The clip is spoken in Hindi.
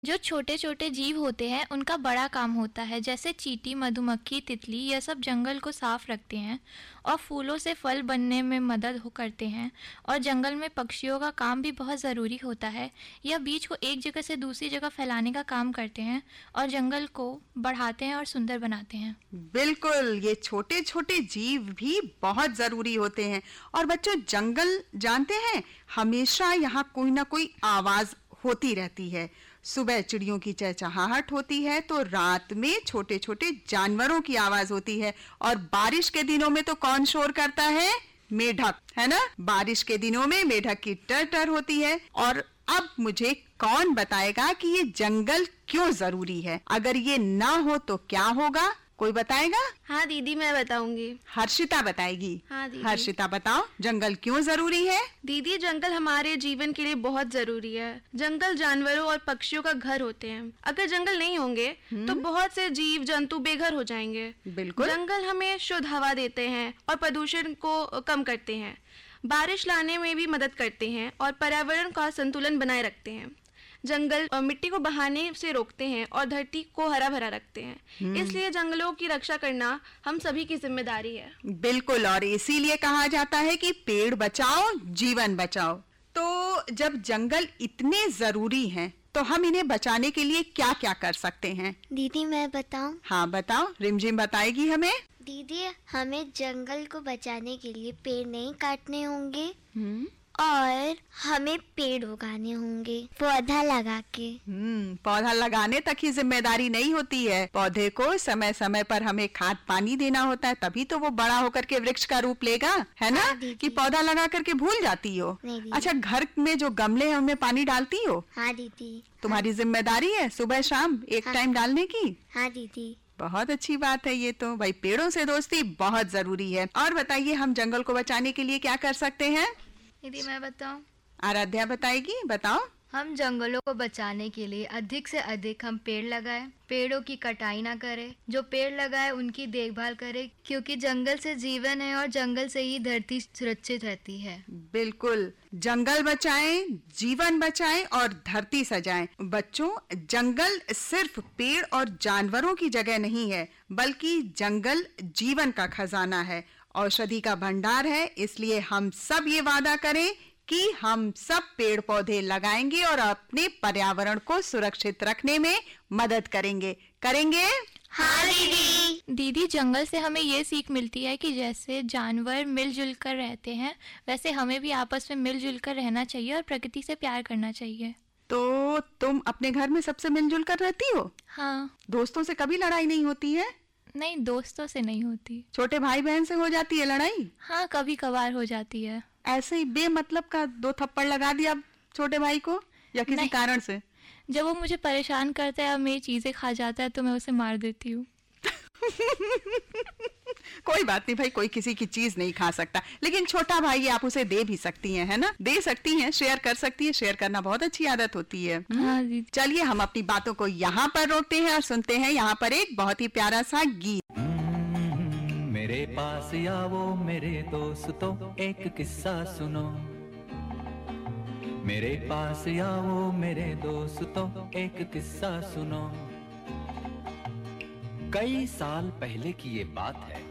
जो छोटे छोटे जीव होते हैं उनका बड़ा काम होता है, जैसे चींटी, मधुमक्खी, तितली, यह सब जंगल को साफ रखते हैं और फूलों से फल बनने में मदद करते हैं। और जंगल में पक्षियों का काम भी बहुत ज़रूरी होता है। यह बीज को एक जगह से दूसरी जगह फैलाने का काम करते हैं और जंगल को बढ़ाते हैं और सुंदर बनाते हैं। बिल्कुल, ये छोटे छोटे जीव भी बहुत जरूरी होते हैं। और बच्चों, जंगल जानते हैं, हमेशा यहाँ कोई ना कोई आवाज होती रहती है। सुबह चिड़ियों की चहचहाहट होती है तो रात में छोटे छोटे जानवरों की आवाज होती है। और बारिश के दिनों में तो कौन शोर करता है? मेढक, है ना? बारिश के दिनों में मेढक की टर टर होती है। और अब मुझे कौन बताएगा कि ये जंगल क्यों जरूरी है? अगर ये ना हो तो क्या होगा? कोई बताएगा? हाँ दीदी, मैं बताऊंगी। हर्षिता बताएगी। हाँ दीदी। हर्षिता बताओ, जंगल क्यों जरूरी है? दीदी, जंगल हमारे जीवन के लिए बहुत जरूरी है। जंगल जानवरों और पक्षियों का घर होते हैं। अगर जंगल नहीं होंगे तो बहुत से जीव जंतु बेघर हो जाएंगे। बिल्कुल। जंगल हमें शुद्ध हवा देते हैं और प्रदूषण को कम करते हैं, बारिश लाने में भी मदद करते हैं और पर्यावरण का संतुलन बनाए रखते हैं। जंगल मिट्टी को बहाने से रोकते हैं और धरती को हरा भरा रखते हैं। इसलिए जंगलों की रक्षा करना हम सभी की जिम्मेदारी है। बिल्कुल, और इसीलिए कहा जाता है कि पेड़ बचाओ जीवन बचाओ। तो जब जंगल इतने जरूरी हैं तो हम इन्हें बचाने के लिए क्या क्या कर सकते हैं? दीदी, मैं बताऊं? हाँ बताओ, रिमझिम बताएगी हमें। दीदी, हमें जंगल को बचाने के लिए पेड़ नहीं काटने होंगे और हमें पेड़ उगाने होंगे, पौधा लगा के। पौधा लगाने तक ही जिम्मेदारी नहीं होती है। पौधे को समय समय पर हमें खाद पानी देना होता है, तभी तो वो बड़ा होकर के वृक्ष का रूप लेगा, है ना? हाँ, कि पौधा लगा करके भूल जाती हो? नहीं दीदी। अच्छा, घर में जो गमले हैं उनमें पानी डालती हो? हाँ दीदी। तुम्हारी जिम्मेदारी है सुबह शाम एक टाइम डालने की? हाँ दीदी। बहुत अच्छी बात है ये तो। भाई, पेड़ों से दोस्ती बहुत जरूरी है। और बताइए, हम जंगल को बचाने के लिए क्या कर सकते हैं? दीदी, मैं बताऊं? आराध्या बताएगी, बताओ। हम जंगलों को बचाने के लिए अधिक से अधिक हम पेड़ लगाएं, पेड़ों की कटाई ना करें, जो पेड़ लगाए उनकी देखभाल करें, क्योंकि जंगल से जीवन है और जंगल से ही धरती सुरक्षित रहती है। बिल्कुल, जंगल बचाएं, जीवन बचाएं और धरती सजाएं। बच्चों, जंगल सिर्फ पेड़ और जानवरों की जगह नहीं है, बल्कि जंगल जीवन का खजाना है, औषधि का भंडार है। इसलिए हम सब ये वादा करें कि हम सब पेड़ पौधे लगाएंगे और अपने पर्यावरण को सुरक्षित रखने में मदद करेंगे। हाँ दीदी। दीदी, जंगल से हमें ये सीख मिलती है कि जैसे जानवर मिलजुल कर रहते हैं, वैसे हमें भी आपस में मिलजुल कर रहना चाहिए और प्रकृति से प्यार करना चाहिए। तो तुम अपने घर में सबसे मिलजुल कर रहती हो? हाँ। दोस्तों से कभी लड़ाई नहीं होती है? नहीं, दोस्तों से नहीं होती। छोटे भाई बहन से हो जाती है लड़ाई? हाँ, कभी कभार हो जाती है। ऐसे ही बेमतलब का 2 थप्पड़ लगा दिया छोटे भाई को, या किसी कारण से? जब वो मुझे परेशान करता है और मेरी चीजें खा जाता है तो मैं उसे मार देती हूँ। कोई बात नहीं भाई, कोई किसी की चीज नहीं खा सकता, लेकिन छोटा भाई आप उसे दे भी सकती हैं, है ना? दे सकती हैं, शेयर कर सकती है। शेयर करना बहुत अच्छी आदत होती है। हाँ दीदी। चलिए, हम अपनी बातों को यहाँ पर रोकते हैं और सुनते हैं यहाँ पर एक बहुत ही प्यारा सा गीत। मेरे पास आओ मेरे दोस्तों, एक किस्सा सुनो। मेरे पास आओ मेरे दोस्तों, एक किस्सा सुनो। कई साल पहले की ये बात है।